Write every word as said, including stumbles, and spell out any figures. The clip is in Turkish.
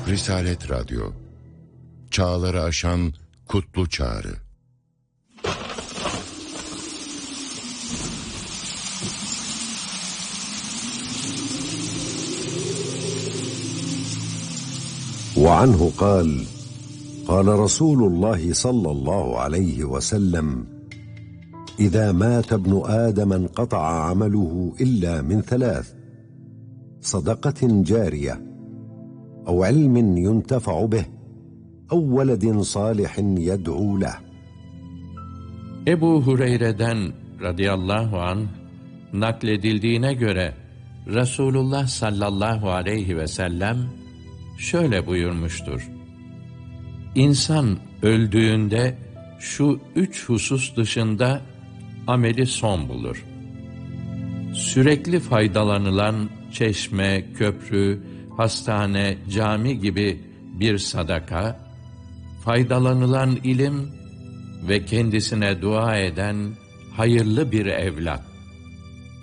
Risalet Radyo, çağları aşan kutlu çağrı. وعنه قال قال رسول الله صلى الله عليه وسلم إذا مات ابن آدم انقطع عمله إلا من ثلاث صدقة جارية أو علم ينتفع به أو ولد صالح يدعو له. Ebu Hureyre'den radıyallahu anh nakledildiğine göre Resulullah sallallahu aleyhi ve sellem şöyle buyurmuştur: İnsan öldüğünde şu üç husus dışında ameli son bulur. Sürekli faydalanılan çeşme, köprü, hastane, cami gibi bir sadaka, faydalanılan ilim ve kendisine dua eden hayırlı bir evlat.